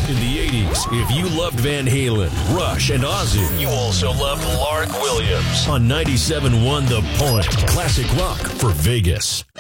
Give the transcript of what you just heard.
In the 80s, if you loved Van Halen, Rush, and Ozzy, you also loved Lark Williams on 97.1 The Point. Classic rock for Vegas.